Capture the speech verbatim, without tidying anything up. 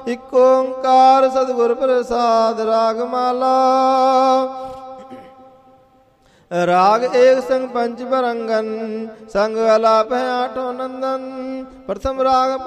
ਇਕ ਓੰਕਾਰ ਸਤਿਗੁਰ ਪ੍ਰਸਾਦ। ਰਾਗ ਮਾਲਾ। ਰਾਗ ਏਕ ਸੰਗ ਪੰਚ ਬਰੰਗਨ, ਸੰਗ ਅਲਾਪ ਹੈ ਆਠੋ ਨੰਦਨ। ਪ੍ਰਥਮ ਰਾਗ